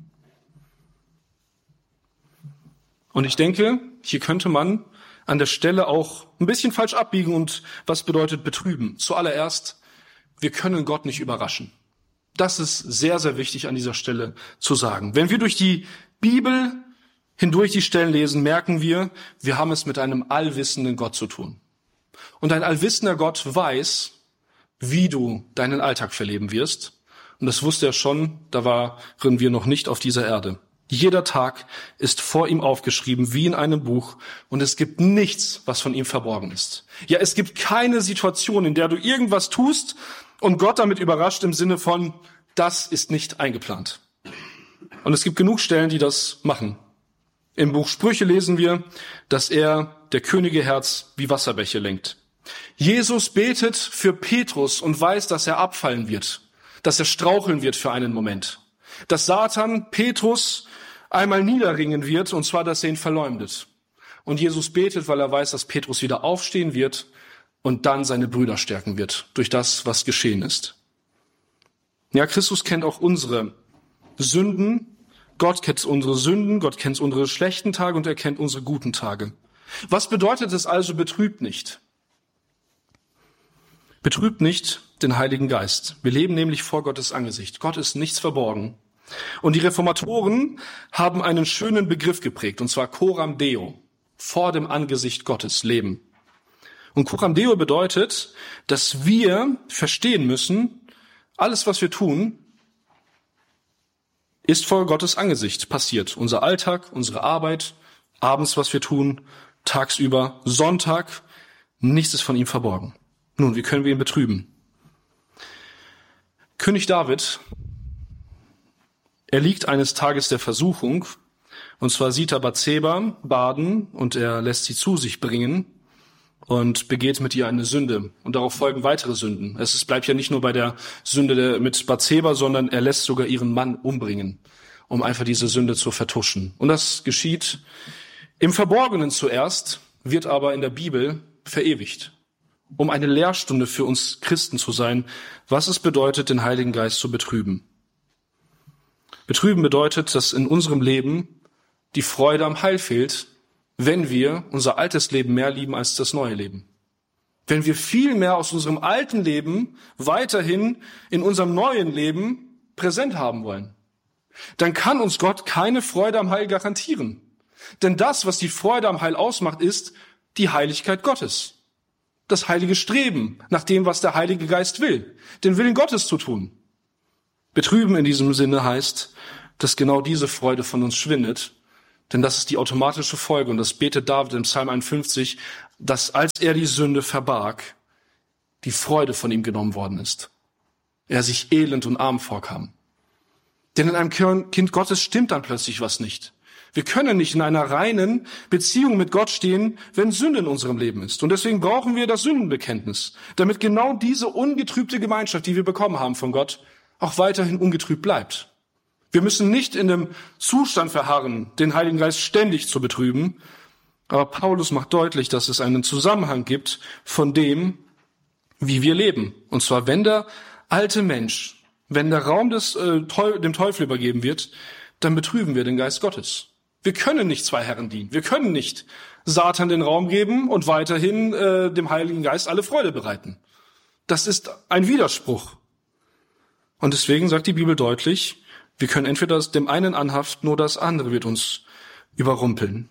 Und ich denke, hier könnte man an der Stelle auch ein bisschen falsch abbiegen. Und was bedeutet betrüben? Zuallererst, wir können Gott nicht überraschen. Das ist sehr, sehr wichtig an dieser Stelle zu sagen. Wenn wir durch die Bibel hindurch die Stellen lesen, merken wir, wir haben es mit einem allwissenden Gott zu tun. Und ein allwissender Gott weiß, wie du deinen Alltag verleben wirst. Und das wusste er schon, da waren wir noch nicht auf dieser Erde. Jeder Tag ist vor ihm aufgeschrieben, wie in einem Buch, und es gibt nichts, was von ihm verborgen ist. Ja, es gibt keine Situation, in der du irgendwas tust und Gott damit überrascht im Sinne von, das ist nicht eingeplant. Und es gibt genug Stellen, die das machen. Im Buch Sprüche lesen wir, dass er der Könige Herz wie Wasserbäche lenkt. Jesus betet für Petrus und weiß, dass er abfallen wird, dass er straucheln wird für einen Moment, dass Satan Petrus einmal niederringen wird, und zwar, dass er ihn verleumdet. Und Jesus betet, weil er weiß, dass Petrus wieder aufstehen wird und dann seine Brüder stärken wird durch das, was geschehen ist. Ja, Christus kennt auch unsere Sünden. Gott kennt unsere Sünden, Gott kennt unsere schlechten Tage und er kennt unsere guten Tage. Was bedeutet es also, betrübt nicht? Betrübt nicht den Heiligen Geist. Wir leben nämlich vor Gottes Angesicht. Gott ist nichts verborgen. Und die Reformatoren haben einen schönen Begriff geprägt, und zwar Coram Deo, vor dem Angesicht Gottes leben. Und Coram Deo bedeutet, dass wir verstehen müssen, alles, was wir tun, ist vor Gottes Angesicht passiert. Unser Alltag, unsere Arbeit, abends, was wir tun, tagsüber, Sonntag, nichts ist von ihm verborgen. Nun, wie können wir ihn betrüben? König David, er liegt eines Tages der Versuchung, und zwar sieht er Bathseba baden und er lässt sie zu sich bringen und begeht mit ihr eine Sünde. Und darauf folgen weitere Sünden. Es ist, bleibt ja nicht nur bei der Sünde mit Bathseba, sondern er lässt sogar ihren Mann umbringen, um einfach diese Sünde zu vertuschen. Und das geschieht im Verborgenen zuerst, wird aber in der Bibel verewigt, um eine Lehrstunde für uns Christen zu sein, was es bedeutet, den Heiligen Geist zu betrüben. Betrüben bedeutet, dass in unserem Leben die Freude am Heil fehlt, wenn wir unser altes Leben mehr lieben als das neue Leben. Wenn wir viel mehr aus unserem alten Leben weiterhin in unserem neuen Leben präsent haben wollen, dann kann uns Gott keine Freude am Heil garantieren. Denn das, was die Freude am Heil ausmacht, ist die Heiligkeit Gottes. Das heilige Streben nach dem, was der Heilige Geist will, den Willen Gottes zu tun. Betrüben in diesem Sinne heißt, dass genau diese Freude von uns schwindet, denn das ist die automatische Folge, und das betet David im Psalm einundfünfzig, dass als er die Sünde verbarg, die Freude von ihm genommen worden ist. Er sich elend und arm vorkam. Denn in einem Kind Gottes stimmt dann plötzlich was nicht. Wir können nicht in einer reinen Beziehung mit Gott stehen, wenn Sünde in unserem Leben ist. Und deswegen brauchen wir das Sündenbekenntnis, damit genau diese ungetrübte Gemeinschaft, die wir bekommen haben von Gott, auch weiterhin ungetrübt bleibt. Wir müssen nicht in dem Zustand verharren, den Heiligen Geist ständig zu betrüben. Aber Paulus macht deutlich, dass es einen Zusammenhang gibt von dem, wie wir leben. Und zwar, wenn der alte Mensch, wenn der Raum des, äh, dem Teufel übergeben wird, dann betrüben wir den Geist Gottes. Wir können nicht zwei Herren dienen. Wir können nicht Satan den Raum geben und weiterhin äh, dem Heiligen Geist alle Freude bereiten. Das ist ein Widerspruch. Und deswegen sagt die Bibel deutlich, wir können entweder dem einen anhaften, nur das andere wird uns überrumpeln.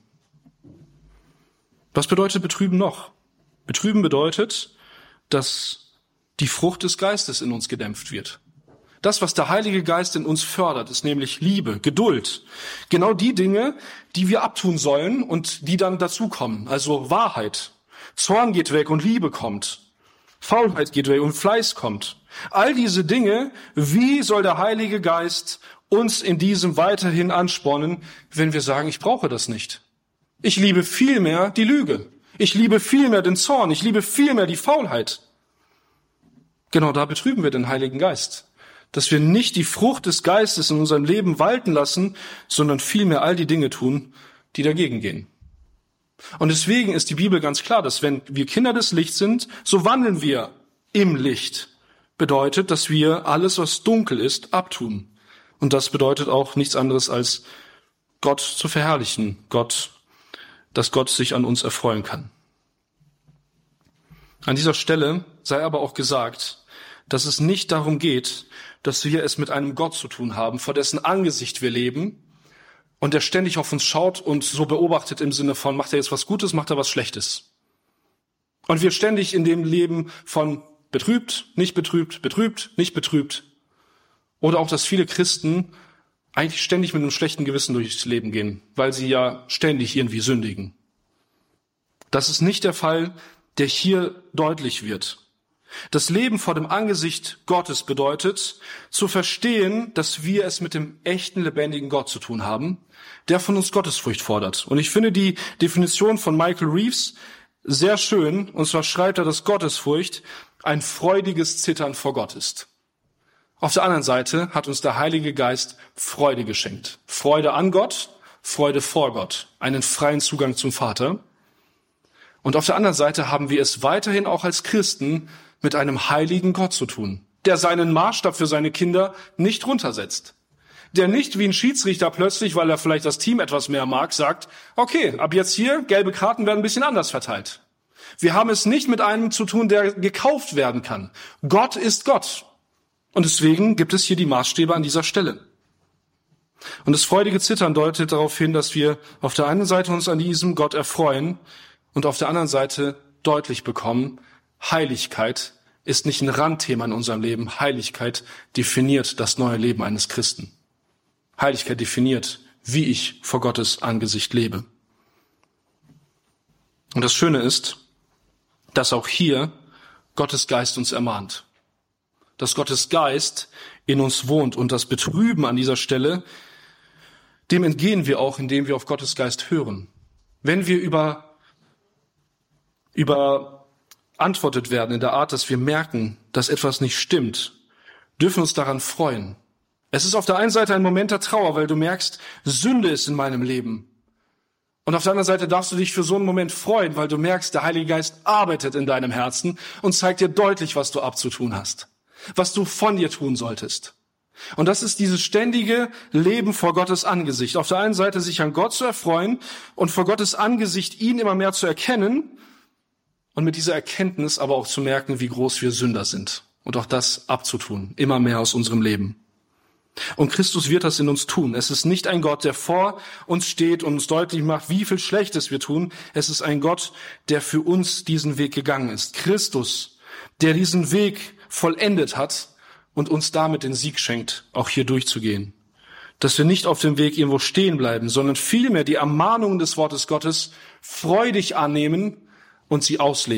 Was bedeutet Betrüben noch? Betrüben bedeutet, dass die Frucht des Geistes in uns gedämpft wird. Das, was der Heilige Geist in uns fördert, ist nämlich Liebe, Geduld. Genau die Dinge, die wir abtun sollen und die dann dazukommen. Also Wahrheit. Zorn geht weg und Liebe kommt. Faulheit geht weg und Fleiß kommt. All diese Dinge, wie soll der Heilige Geist uns in diesem weiterhin anspornen, wenn wir sagen, ich brauche das nicht. Ich liebe vielmehr die Lüge. Ich liebe vielmehr den Zorn. Ich liebe vielmehr die Faulheit. Genau da betrüben wir den Heiligen Geist. Dass wir nicht die Frucht des Geistes in unserem Leben walten lassen, sondern vielmehr all die Dinge tun, die dagegen gehen. Und deswegen ist die Bibel ganz klar, dass wenn wir Kinder des Lichts sind, so wandeln wir im Licht. Bedeutet, dass wir alles, was dunkel ist, abtun. Und das bedeutet auch nichts anderes als Gott zu verherrlichen, Gott, dass Gott sich an uns erfreuen kann. An dieser Stelle sei aber auch gesagt, dass es nicht darum geht, dass wir es mit einem Gott zu tun haben, vor dessen Angesicht wir leben und der ständig auf uns schaut und so beobachtet im Sinne von, macht er jetzt was Gutes, macht er was Schlechtes. Und wir ständig in dem Leben von betrübt, nicht betrübt, betrübt, nicht betrübt. Oder auch, dass viele Christen eigentlich ständig mit einem schlechten Gewissen durchs Leben gehen, weil sie ja ständig irgendwie sündigen. Das ist nicht der Fall, der hier deutlich wird. Das Leben vor dem Angesicht Gottes bedeutet, zu verstehen, dass wir es mit dem echten, lebendigen Gott zu tun haben, der von uns Gottesfurcht fordert. Und ich finde die Definition von Michael Reeves sehr schön, und zwar schreibt er, dass Gottesfurcht ein freudiges Zittern vor Gott ist. Auf der anderen Seite hat uns der Heilige Geist Freude geschenkt. Freude an Gott, Freude vor Gott, einen freien Zugang zum Vater. Und auf der anderen Seite haben wir es weiterhin auch als Christen mit einem heiligen Gott zu tun, der seinen Maßstab für seine Kinder nicht runtersetzt. Der nicht wie ein Schiedsrichter plötzlich, weil er vielleicht das Team etwas mehr mag, sagt, okay, ab jetzt hier, gelbe Karten werden ein bisschen anders verteilt. Wir haben es nicht mit einem zu tun, der gekauft werden kann. Gott ist Gott. Und deswegen gibt es hier die Maßstäbe an dieser Stelle. Und das freudige Zittern deutet darauf hin, dass wir auf der einen Seite uns an diesem Gott erfreuen und auf der anderen Seite deutlich bekommen, Heiligkeit ist nicht ein Randthema in unserem Leben. Heiligkeit definiert das neue Leben eines Christen. Heiligkeit definiert, wie ich vor Gottes Angesicht lebe. Und das Schöne ist, dass auch hier Gottes Geist uns ermahnt. Dass Gottes Geist in uns wohnt und das Betrüben an dieser Stelle, dem entgehen wir auch, indem wir auf Gottes Geist hören. Wenn wir über, über antwortet werden in der Art, dass wir merken, dass etwas nicht stimmt, dürfen uns daran freuen. Es ist auf der einen Seite ein Moment der Trauer, weil du merkst, Sünde ist in meinem Leben. Und auf der anderen Seite darfst du dich für so einen Moment freuen, weil du merkst, der Heilige Geist arbeitet in deinem Herzen und zeigt dir deutlich, was du abzutun hast, was du von dir tun solltest. Und das ist dieses ständige Leben vor Gottes Angesicht. Auf der einen Seite sich an Gott zu erfreuen und vor Gottes Angesicht ihn immer mehr zu erkennen und mit dieser Erkenntnis aber auch zu merken, wie groß wir Sünder sind und auch das abzutun, immer mehr aus unserem Leben. Und Christus wird das in uns tun. Es ist nicht ein Gott, der vor uns steht und uns deutlich macht, wie viel Schlechtes wir tun. Es ist ein Gott, der für uns diesen Weg gegangen ist. Christus, der diesen Weg vollendet hat und uns damit den Sieg schenkt, auch hier durchzugehen. Dass wir nicht auf dem Weg irgendwo stehen bleiben, sondern vielmehr die Ermahnungen des Wortes Gottes freudig annehmen und sie ausleben.